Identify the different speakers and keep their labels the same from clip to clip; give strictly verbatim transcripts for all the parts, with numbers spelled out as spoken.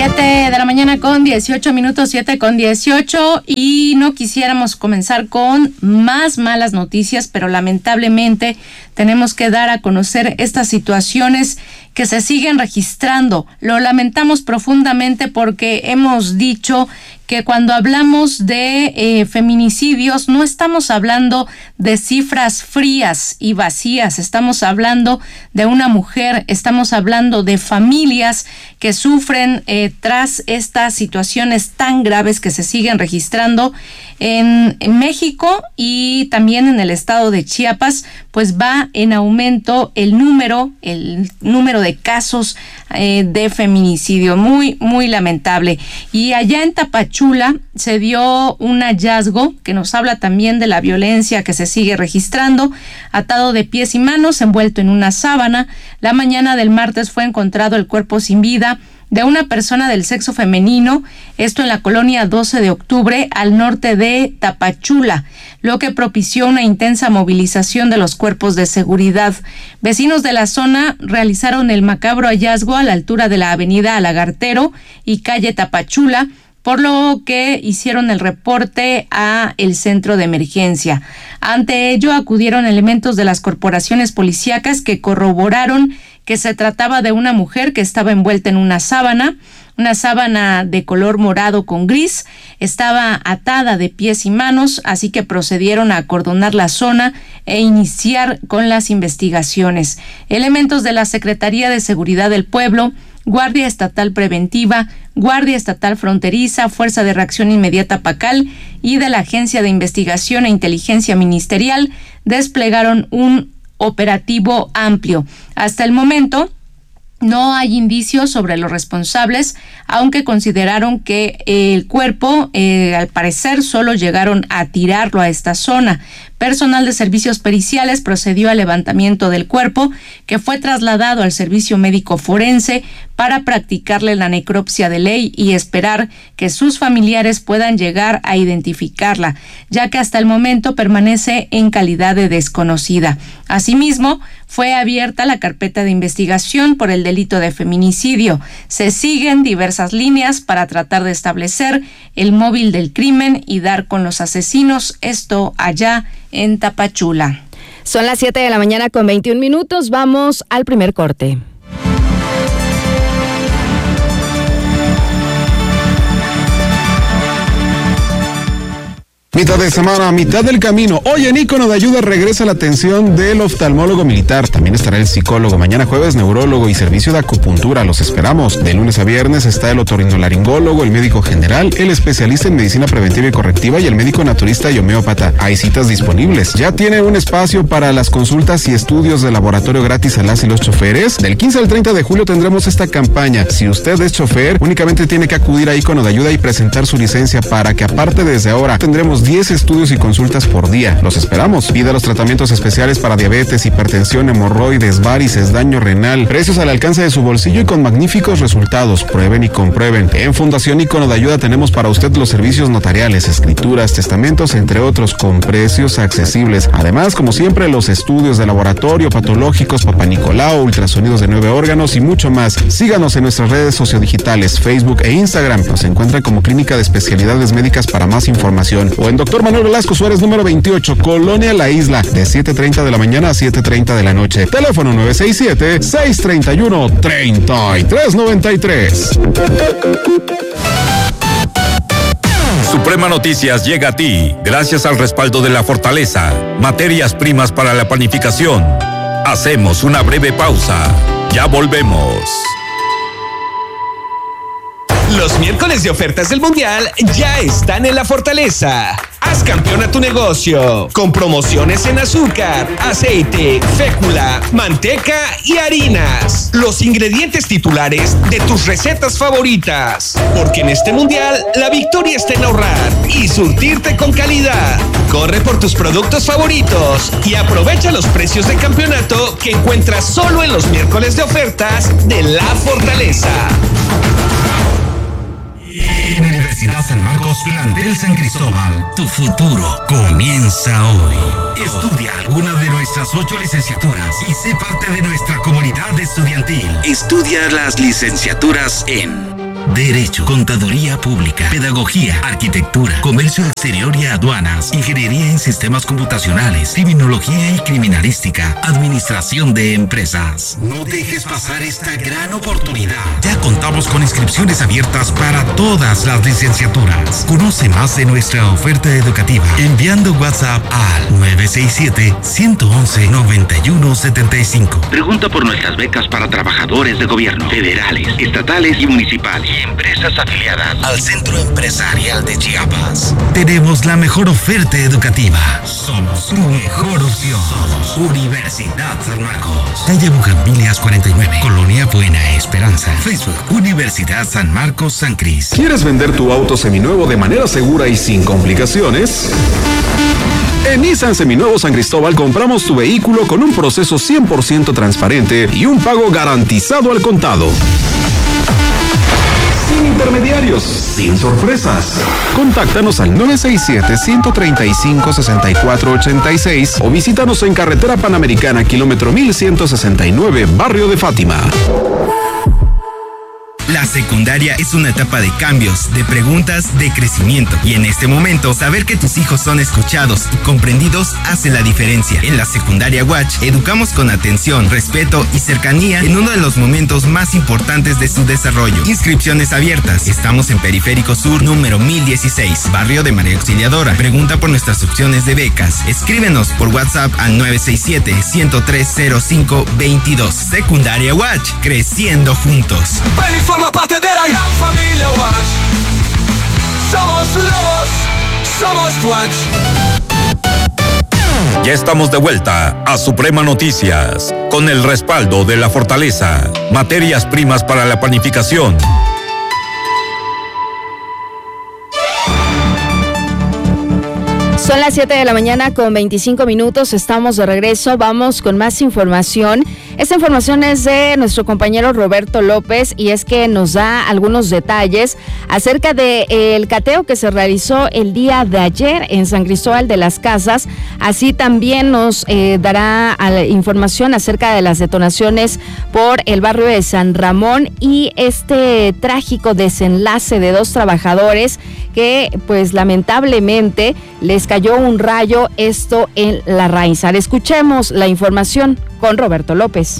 Speaker 1: siete de la mañana con dieciocho minutos, siete con dieciocho, y no quisiéramos comenzar con más malas noticias, pero lamentablemente tenemos que dar a conocer estas situaciones que se siguen registrando. Lo lamentamos profundamente porque hemos dicho que cuando hablamos de eh, feminicidios no estamos hablando de cifras frías y vacías, estamos hablando de una mujer, estamos hablando de familias que sufren eh, tras estas situaciones tan graves que se siguen registrando en, en México y también en el estado de Chiapas. Pues va en aumento el número, el número de casos eh, de feminicidio, muy, muy lamentable. Y allá en Tapachula se dio un hallazgo que nos habla también de la violencia que se sigue registrando. Atado de pies y manos, envuelto en una sábana, la mañana del martes fue encontrado el cuerpo sin vida de una persona del sexo femenino, esto en la colonia doce de octubre, al norte de Tapachula, lo que propició una intensa movilización de los cuerpos de seguridad. Vecinos de la zona realizaron el macabro hallazgo a la altura de la avenida Lagartero y calle Tapachula, por lo que hicieron el reporte a el centro de emergencia. Ante ello acudieron elementos de las corporaciones policíacas que corroboraron que se trataba de una mujer que estaba envuelta en una sábana, una sábana de color morado con gris, estaba atada de pies y manos, así que procedieron a acordonar la zona e iniciar con las investigaciones. Elementos de la Secretaría de Seguridad del Pueblo, Guardia Estatal Preventiva, Guardia Estatal Fronteriza, Fuerza de Reacción Inmediata PACAL y de la Agencia de Investigación e Inteligencia Ministerial desplegaron un operativo amplio. Hasta el momento no hay indicios sobre los responsables, aunque consideraron que el cuerpo, eh, al parecer, solo llegaron a tirarlo a esta zona. Personal de servicios periciales procedió al levantamiento del cuerpo, que fue trasladado al servicio médico forense para practicarle la necropsia de ley y esperar que sus familiares puedan llegar a identificarla, ya que hasta el momento permanece en calidad de desconocida. Asimismo, fue abierta la carpeta de investigación por el delito de feminicidio. Se siguen diversas líneas para tratar de establecer el móvil del crimen y dar con los asesinos, esto allá en Tapachula.
Speaker 2: Son las siete de la mañana con veintiún minutos, vamos al primer corte.
Speaker 3: Mitad de semana, mitad del camino. Hoy en Ícono de Ayuda regresa la atención del oftalmólogo militar. También estará el psicólogo. Mañana jueves, neurólogo y servicio de acupuntura. Los esperamos. De lunes a viernes está el otorrinolaringólogo, el médico general, el especialista en medicina preventiva y correctiva y el médico naturista y homeópata. Hay citas disponibles. Ya tiene un espacio para las consultas y estudios de laboratorio gratis a las y los choferes. Del quince al treinta de julio tendremos esta campaña. Si usted es chofer, únicamente tiene que acudir a Ícono de Ayuda y presentar su licencia para que aparte desde ahora tendremos diez estudios y consultas por día. Los esperamos. Pida los tratamientos especiales para diabetes, hipertensión, hemorroides, varices, daño renal. Precios al alcance de su bolsillo y con magníficos resultados. Prueben y comprueben. En Fundación Ícono de Ayuda tenemos para usted los servicios notariales, escrituras, testamentos, entre otros, con precios accesibles. Además, como siempre, los estudios de laboratorio, patológicos, Papá Nicolau, ultrasonidos de nueve órganos y mucho más. Síganos en nuestras redes sociodigitales, Facebook e Instagram. Nos encuentran como Clínica de Especialidades Médicas para más información. O en Doctor Manuel Velasco Suárez, número veintiocho, Colonia La Isla, de siete treinta de la mañana a siete treinta de la noche. Teléfono nueve seis siete, seis tres uno, tres tres nueve tres.
Speaker 4: Suprema Noticias llega a ti gracias al respaldo de La Fortaleza, materias primas para la panificación. Hacemos una breve pausa. Ya volvemos.
Speaker 5: Los miércoles de ofertas del Mundial ya están en La Fortaleza. Haz campeón a tu negocio con promociones en azúcar, aceite, fécula, manteca y harinas. Los ingredientes titulares de tus recetas favoritas. Porque en este Mundial la victoria está en ahorrar y surtirte con calidad. Corre por tus productos favoritos y aprovecha los precios de campeonato que encuentras solo en los miércoles de ofertas de La Fortaleza.
Speaker 6: En Universidad San Marcos, plantel San Cristóbal, tu futuro comienza hoy. Estudia alguna de nuestras ocho licenciaturas y sé parte de nuestra comunidad estudiantil.
Speaker 7: Estudia las licenciaturas en
Speaker 6: Derecho, Contaduría Pública, Pedagogía, Arquitectura, Comercio Exterior y Aduanas, Ingeniería en Sistemas Computacionales, Criminología y Criminalística, Administración de Empresas. No dejes pasar esta gran oportunidad. Ya contamos con inscripciones abiertas para todas las licenciaturas. Conoce más de nuestra oferta educativa enviando WhatsApp al nueve seis siete, uno uno uno, nueve uno siete cinco. Pregunta por nuestras becas para trabajadores de gobierno, federales, estatales y municipales y empresas afiliadas al Centro Empresarial de Chiapas. Tenemos la mejor oferta educativa. Somos tu mejor opción. Somos Universidad San Marcos. Calle Bugambilias cuarenta y nueve, Colonia Buena Esperanza. Facebook, Universidad San Marcos San Cris.
Speaker 3: ¿Quieres vender tu auto seminuevo de manera segura y sin complicaciones? En Nissan Seminuevo San Cristóbal compramos tu vehículo con un proceso cien por ciento transparente y un pago garantizado al contado. Sin intermediarios, sin sorpresas. Contáctanos al nueve seis siete, uno tres cinco, seis cuatro ocho seis o visítanos en Carretera Panamericana, kilómetro mil ciento sesenta y nueve, Barrio de Fátima.
Speaker 7: La secundaria es una etapa de cambios, de preguntas, de crecimiento. Y en este momento, saber que tus hijos son escuchados y comprendidos hace la diferencia. En la Secundaria Watch, educamos con atención, respeto y cercanía en uno de los momentos más importantes de su desarrollo. Inscripciones abiertas. Estamos en Periférico Sur, número mil dieciséis, Barrio de María Auxiliadora. Pregunta por nuestras opciones de becas. Escríbenos por WhatsApp al nueve seis siete, uno tres cero cinco dos dos. Secundaria Watch, creciendo juntos.
Speaker 8: Forma parte de la gran familia Watch. Somos lobos, somos Watch.
Speaker 4: Ya estamos de vuelta a Suprema Noticias, con el respaldo de La Fortaleza, materias primas para la panificación.
Speaker 2: Son las siete de la mañana con veinticinco minutos, estamos de regreso, vamos con más información. Esta información es de nuestro compañero Roberto López y es que nos da algunos detalles acerca del cateo que se realizó el día de ayer en San Cristóbal de las Casas. Así también nos eh, dará información acerca de las detonaciones por el barrio de San Ramón y este trágico desenlace de dos trabajadores que pues lamentablemente les cayó un rayo, esto en La Raizar. Escuchemos la información con Roberto López.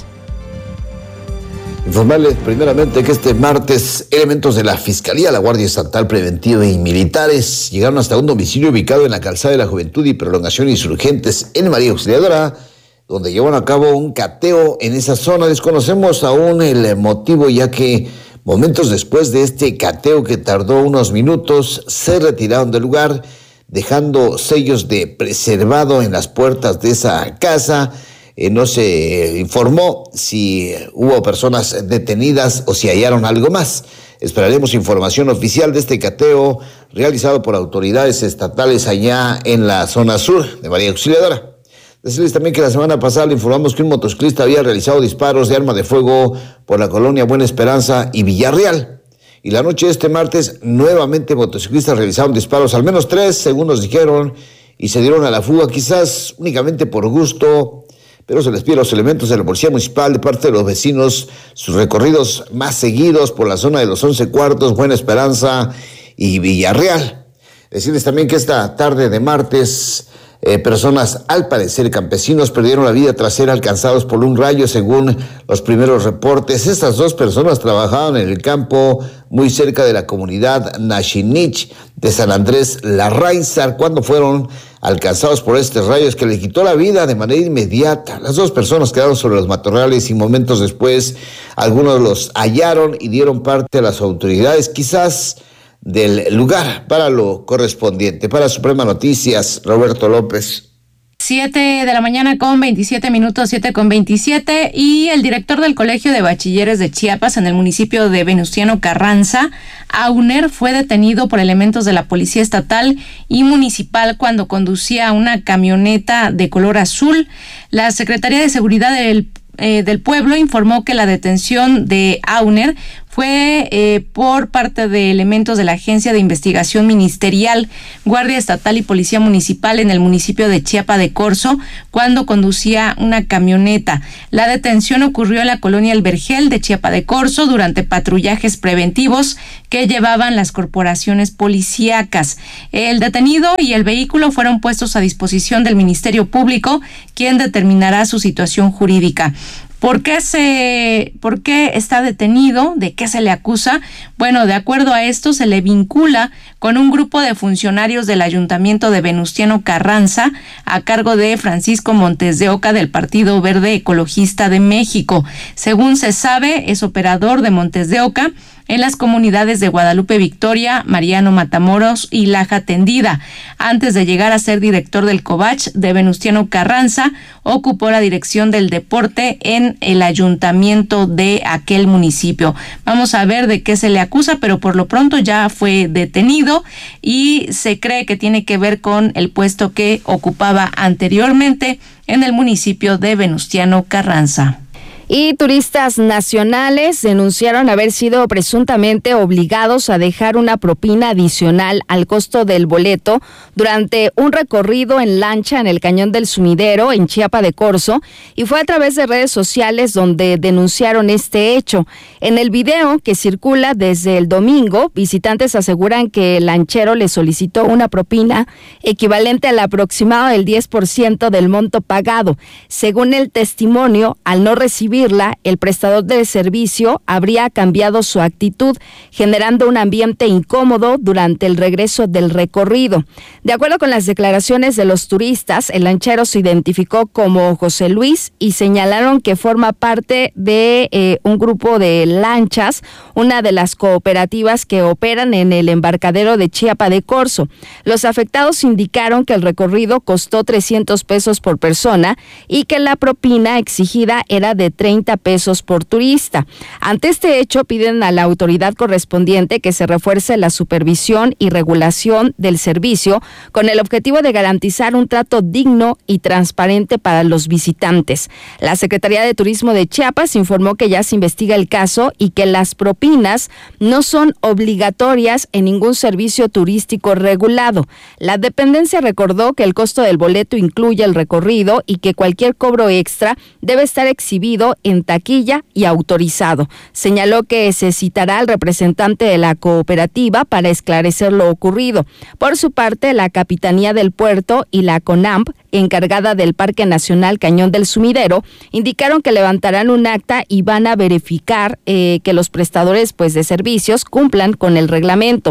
Speaker 9: Informarles primeramente que este martes elementos de la Fiscalía, la Guardia Estatal Preventiva y militares llegaron hasta un domicilio ubicado en la Calzada de la Juventud y Prolongación Insurgentes en María Auxiliadora, donde llevaron a cabo un cateo en esa zona. Desconocemos aún el motivo, ya que momentos después de este cateo, que tardó unos minutos, se retiraron del lugar, dejando sellos de preservado en las puertas de esa casa. Eh, no se informó si hubo personas detenidas o si hallaron algo más. Esperaremos información oficial de este cateo realizado por autoridades estatales allá en la zona sur de María Auxiliadora. Decirles también que la semana pasada le informamos que un motociclista había realizado disparos de arma de fuego por la colonia Buena Esperanza y Villarreal. Y la noche de este martes, nuevamente motociclistas realizaron disparos, al menos tres, según nos dijeron, y se dieron a la fuga, quizás únicamente por gusto, pero se les pide a los elementos de la Policía Municipal, de parte de los vecinos, sus recorridos más seguidos por la zona de los Once Cuartos, Buena Esperanza y Villarreal. Decirles también que esta tarde de martes, Eh, personas, al parecer campesinos, perdieron la vida tras ser alcanzados por un rayo, según los primeros reportes. Estas dos personas trabajaban en el campo muy cerca de la comunidad Nashinich de San Andrés La Raizar cuando fueron alcanzados por estos rayos que les quitó la vida de manera inmediata. Las dos personas quedaron sobre los matorrales y momentos después algunos los hallaron y dieron parte a las autoridades, quizás del lugar, para lo correspondiente. Para Suprema Noticias, Roberto López.
Speaker 1: Siete de la mañana con veintisiete minutos, siete con veintisiete, y el director del Colegio de Bachilleres de Chiapas en el municipio de Venustiano Carranza, Auner, fue detenido por elementos de la Policía Estatal y Municipal cuando conducía una camioneta de color azul. La Secretaría de Seguridad del, eh, del Pueblo informó que la detención de Auner fue eh, por parte de elementos de la Agencia de Investigación Ministerial, Guardia Estatal y Policía Municipal en el municipio de Chiapa de Corzo, cuando conducía una camioneta. La detención ocurrió en la colonia El Vergel de Chiapa de Corzo durante patrullajes preventivos que llevaban las corporaciones policíacas. El detenido y el vehículo fueron puestos a disposición del Ministerio Público, quien determinará su situación jurídica. ¿Por qué se, por qué está detenido? ¿De qué se le acusa? Bueno, de acuerdo a esto, se le vincula con un grupo de funcionarios del Ayuntamiento de Venustiano Carranza, a cargo de Francisco Montes de Oca del Partido Verde Ecologista de México. Según se sabe, es operador de Montes de Oca en las comunidades de Guadalupe Victoria, Mariano Matamoros y Laja Tendida. Antes de llegar a ser director del Covach de Venustiano Carranza, ocupó la dirección del deporte en el ayuntamiento de aquel municipio. Vamos a ver de qué se le acusa, pero por lo pronto ya fue detenido y se cree que tiene que ver con el puesto que ocupaba anteriormente en el municipio de Venustiano Carranza.
Speaker 2: Y turistas nacionales denunciaron haber sido presuntamente obligados a dejar una propina adicional al costo del boleto durante un recorrido en lancha en el Cañón del Sumidero, en Chiapa de Corzo, y fue a través de redes sociales donde denunciaron este hecho. En el video que circula desde el domingo, visitantes aseguran que el lanchero les solicitó una propina equivalente al aproximado del diez por ciento del monto pagado. Según el testimonio, al no recibir el prestador del servicio habría cambiado su actitud, generando un ambiente incómodo durante el regreso del recorrido. De acuerdo con las declaraciones de los turistas, el lanchero se identificó como José Luis y señalaron que forma parte de eh, un grupo de lanchas, una de las cooperativas que operan en el embarcadero de Chiapa de Corzo. Los afectados indicaron que el recorrido costó trescientos pesos por persona y que la propina exigida era de treinta pesos por turista. Ante este hecho, piden a la autoridad correspondiente que se refuerce la supervisión y regulación del servicio con el objetivo de garantizar un trato digno y transparente para los visitantes. La Secretaría de Turismo de Chiapas informó que ya se investiga el caso y que las propinas no son obligatorias en ningún servicio turístico regulado. La dependencia recordó que el costo del boleto incluye el recorrido y que cualquier cobro extra debe estar exhibido en taquilla y autorizado. Señaló que se citará al representante de la cooperativa para esclarecer lo ocurrido. Por su parte, la Capitanía del Puerto y la CONAMP, encargada del Parque Nacional Cañón del Sumidero, indicaron que levantarán un acta y van a verificar eh, que los prestadores pues, de servicios cumplan con el reglamento.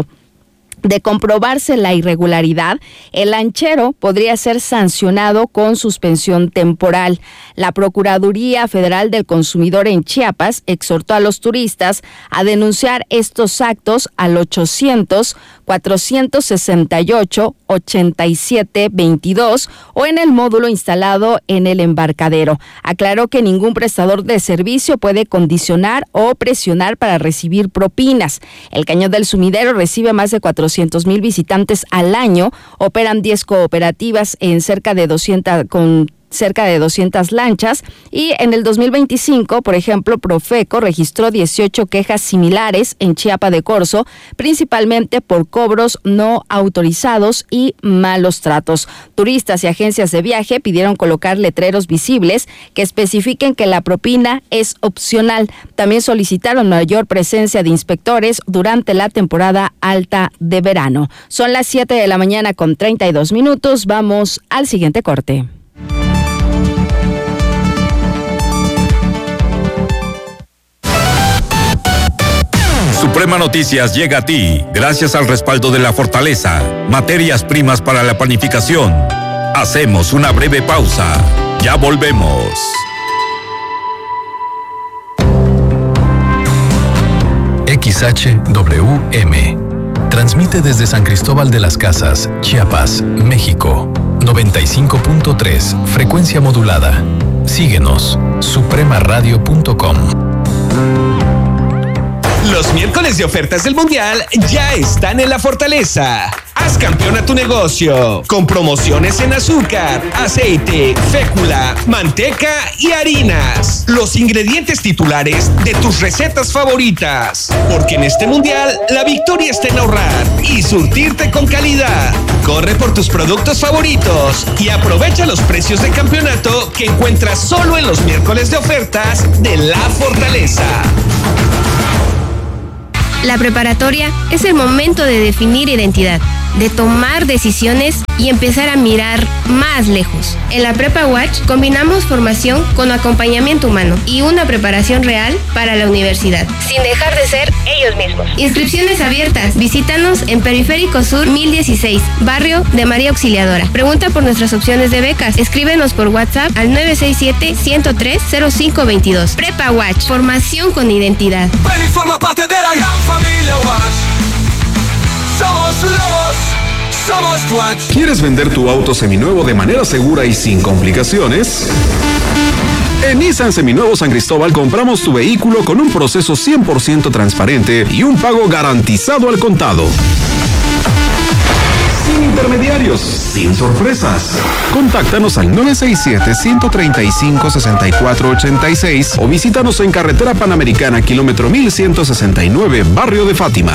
Speaker 2: De comprobarse la irregularidad, el lanchero podría ser sancionado con suspensión temporal. La Procuraduría Federal del Consumidor en Chiapas exhortó a los turistas a denunciar estos actos al ochocientos, cuatrocientos sesenta y ocho, ochenta y siete veintidós o en el módulo instalado en el embarcadero. Aclaró que ningún prestador de servicio puede condicionar o presionar para recibir propinas. El Cañón del Sumidero recibe más de cuatrocientos mil visitantes al año, operan diez cooperativas en cerca de doscientas con cerca de doscientas lanchas y en el dos mil veinticinco, por ejemplo, Profeco registró dieciocho quejas similares en Chiapa de Corzo, principalmente por cobros no autorizados y malos tratos. Turistas y agencias de viaje pidieron colocar letreros visibles que especifiquen que la propina es opcional. También solicitaron mayor presencia de inspectores durante la temporada alta de verano. Son las siete de la mañana con treinta y dos minutos. Vamos al siguiente corte.
Speaker 4: Suprema Noticias llega a ti gracias al respaldo de La Fortaleza, materias primas para la panificación. Hacemos una breve pausa. Ya volvemos.
Speaker 10: X H W M transmite desde San Cristóbal de las Casas, Chiapas, México. noventa y cinco punto tres, frecuencia modulada. Síguenos, suprema radio punto com.
Speaker 5: Los miércoles de ofertas del Mundial ya están en La Fortaleza. Haz campeón a tu negocio con promociones en azúcar, aceite, fécula, manteca y harinas. Los ingredientes titulares de tus recetas favoritas. Porque en este mundial la victoria está en ahorrar y surtirte con calidad. Corre por tus productos favoritos y aprovecha los precios de campeonato que encuentras solo en los miércoles de ofertas de La Fortaleza.
Speaker 11: La preparatoria es el momento de definir identidad, de tomar decisiones y empezar a mirar más lejos. En la Prepa Watch combinamos formación con acompañamiento humano y una preparación real para la universidad, sin dejar de ser ellos mismos. Inscripciones abiertas. Visítanos en Periférico Sur mil dieciséis, barrio de María Auxiliadora. Pregunta por nuestras opciones de becas. Escríbenos por WhatsApp al nueve seis siete, uno cero tres, cero cinco dos dos. Prepa Watch, formación con identidad.
Speaker 8: Ven y forma parte de la gran familia Watch. Somos lobos. Somos Watch.
Speaker 3: ¿Quieres vender tu auto seminuevo de manera segura y sin complicaciones? En Nissan Seminuevo San Cristóbal compramos tu vehículo con un proceso cien por ciento transparente y un pago garantizado al contado. Sin intermediarios, sin sorpresas. Contáctanos al nueve seis siete, uno tres cinco, seis cuatro ocho seis o visítanos en Carretera Panamericana, kilómetro mil ciento sesenta y nueve, Barrio de Fátima.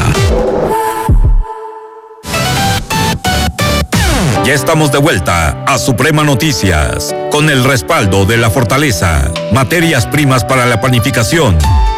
Speaker 4: Ya estamos de vuelta a Suprema Noticias, con el respaldo de La Fortaleza, materias primas para la panificación.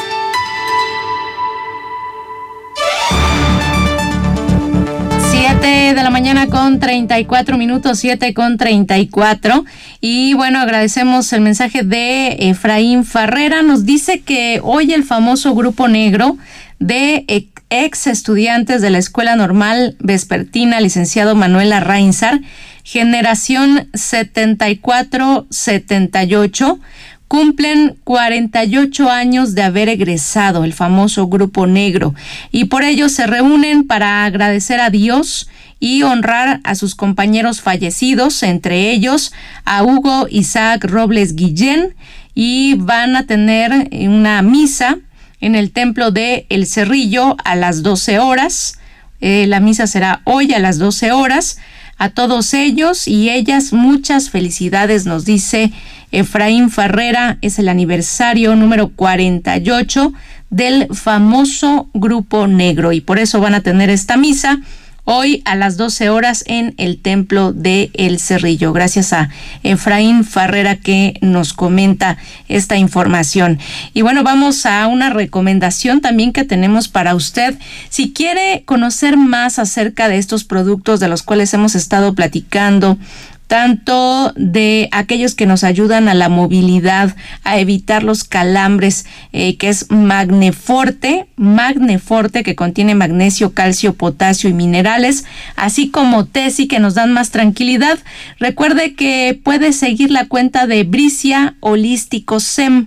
Speaker 1: siete de la mañana con treinta y cuatro minutos, siete con treinta y cuatro. Y bueno, agradecemos el mensaje de Efraín Farrera. Nos dice que hoy el famoso Grupo Negro de ex estudiantes de la Escuela Normal Vespertina, licenciado Manuel Arrainzar, generación setenta y cuatro setenta y ocho, cumplen cuarenta y ocho años de haber egresado, el famoso Grupo Negro, y por ello se reúnen para agradecer a Dios y honrar a sus compañeros fallecidos, entre ellos a Hugo Isaac Robles Guillén, y van a tener una misa en el templo de El Cerrillo a las doce horas. Eh, la misa será hoy a las doce horas. A todos ellos y ellas, muchas felicidades, nos dice Efraín Farrera. Es el aniversario número cuarenta y ocho del famoso Grupo Negro y por eso van a tener esta misa hoy a las doce horas en el templo de El Cerrillo. Gracias a Efraín Farrera que nos comenta esta información. Y bueno, vamos a una recomendación también que tenemos para usted. Si quiere conocer más acerca de estos productos de los cuales hemos estado platicando, tanto de aquellos que nos ayudan a la movilidad, a evitar los calambres, eh, que es Magneforte, Magneforte que contiene magnesio, calcio, potasio y minerales, así como Tesi que nos dan más tranquilidad. Recuerde que puede seguir la cuenta de Bricia Holístico Sem.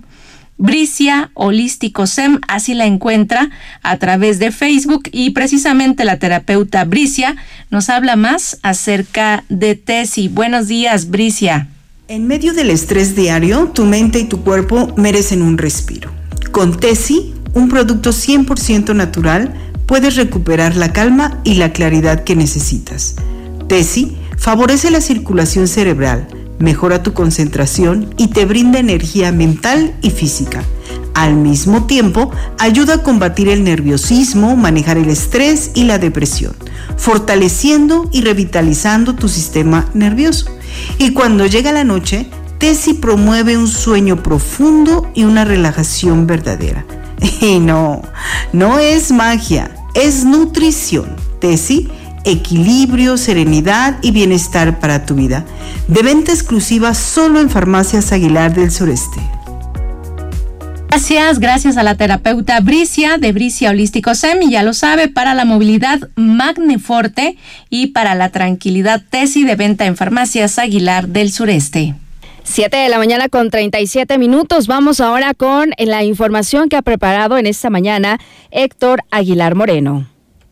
Speaker 1: Bricia Holístico Sem, así la encuentra a través de Facebook y precisamente la terapeuta Bricia nos habla más acerca de Tesi. Buenos días, Bricia.
Speaker 12: En medio del estrés diario, tu mente y tu cuerpo merecen un respiro. Con Tesi, un producto cien por ciento natural, puedes recuperar la calma y la claridad que necesitas. Tesi favorece la circulación cerebral, mejora tu concentración y te brinda energía mental y física. Al mismo tiempo, ayuda a combatir el nerviosismo, manejar el estrés y la depresión, fortaleciendo y revitalizando tu sistema nervioso. Y cuando llega la noche, Tesi promueve un sueño profundo y una relajación verdadera. Y no, no es magia, es nutrición. Tesi, equilibrio, serenidad y bienestar para tu vida. De venta exclusiva solo en Farmacias Aguilar del Sureste.
Speaker 1: Gracias, gracias a la terapeuta Bricia de Bricia Holístico Sem, y ya lo sabe, para la movilidad Magneforte y para la tranquilidad Tesi, de venta en Farmacias Aguilar del Sureste.
Speaker 2: Siete de la mañana con treinta y siete minutos. Vamos ahora con la información que ha preparado en esta mañana Héctor Aguilar Moreno.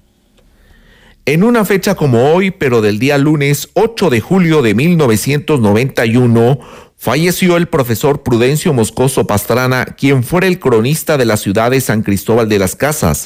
Speaker 13: En una fecha como hoy, pero del día lunes ocho de julio de mil novecientos noventa y uno, falleció el profesor Prudencio Moscoso Pastrana, quien fuera el cronista de la ciudad de San Cristóbal de las Casas.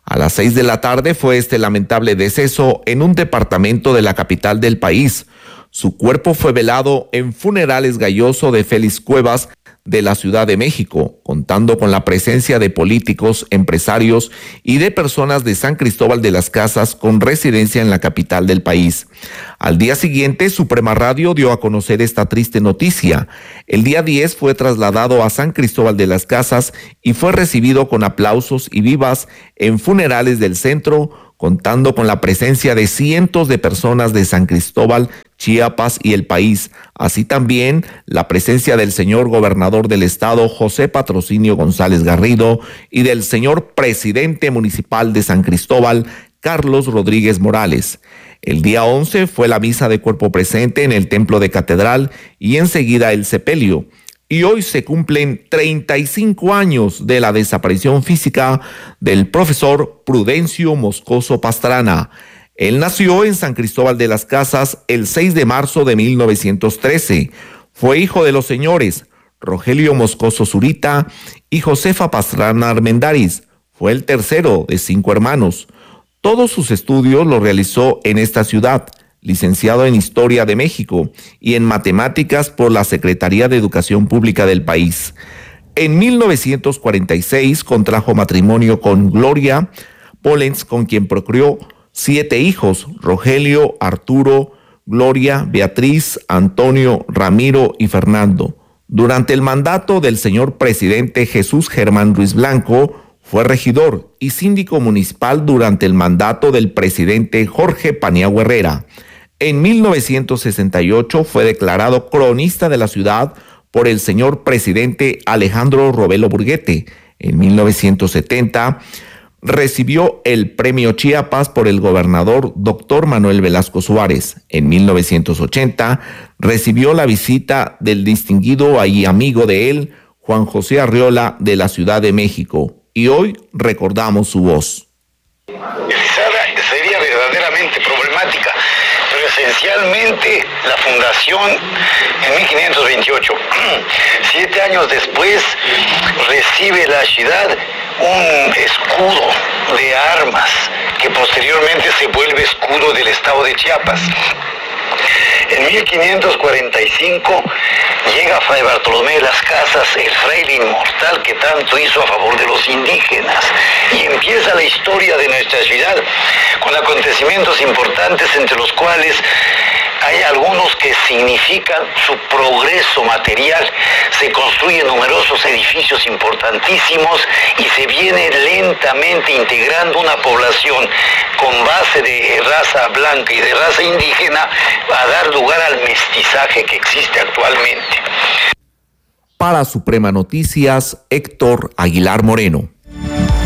Speaker 13: A las seis de la tarde fue este lamentable deceso en un departamento de la capital del país. Su cuerpo fue velado en Funerales Galloso de Félix Cuevas de la Ciudad de México, contando con la presencia de políticos, empresarios y de personas de San Cristóbal de las Casas con residencia en la capital del país. Al día siguiente, Suprema Radio dio a conocer esta triste noticia. El día diez fue trasladado a San Cristóbal de las Casas y fue recibido con aplausos y vivas en Funerales del Centro, contando con la presencia de cientos de personas de San Cristóbal, Chiapas y el país, así también la presencia del señor gobernador del estado, José Patrocinio González Garrido, y del señor presidente municipal de San Cristóbal, Carlos Rodríguez Morales. El día once fue la misa de cuerpo presente en el templo de Catedral y enseguida el sepelio. Y hoy se cumplen treinta y cinco años de la desaparición física del profesor Prudencio Moscoso Pastrana. Él nació en San Cristóbal de las Casas el seis de marzo de mil novecientos trece. Fue hijo de los señores Rogelio Moscoso Zurita y Josefa Pastrana Armendáriz. Fue el tercero de cinco hermanos. Todos sus estudios los realizó en esta ciudad, licenciado en Historia de México y en Matemáticas por la Secretaría de Educación Pública del país. En mil novecientos cuarenta y seis contrajo matrimonio con Gloria Pollens, con quien procreó siete hijos: Rogelio, Arturo, Gloria, Beatriz, Antonio, Ramiro y Fernando. Durante el mandato del señor presidente Jesús Germán Ruiz Blanco, fue regidor y síndico municipal durante el mandato del presidente Jorge Paniagua Herrera. En mil novecientos sesenta y ocho fue declarado cronista de la ciudad por el señor presidente Alejandro Robelo Burguete. En mil novecientos setenta recibió el premio Chiapas por el gobernador doctor Manuel Velasco Suárez. En mil novecientos ochenta recibió la visita del distinguido y amigo de él, Juan José Arriola, de la Ciudad de México. Y hoy recordamos su voz.
Speaker 14: Sería verdaderamente problemática, pero esencialmente la fundación en mil quinientos veintiocho, siete años después, recibe la ciudad un escudo de armas que posteriormente se vuelve escudo del estado de Chiapas. En mil quinientos cuarenta y cinco llega Fray Bartolomé de las Casas, el fraile inmortal que tanto hizo a favor de los indígenas, y empieza la historia de nuestra ciudad con acontecimientos importantes, entre los cuales hay algunos que significan su progreso material. Se construyen numerosos edificios importantísimos y se viene lentamente integrando una población con base de raza blanca y de raza indígena a dar lugar al mestizaje que existe actualmente.
Speaker 13: Para Suprema Noticias, Héctor Aguilar Moreno.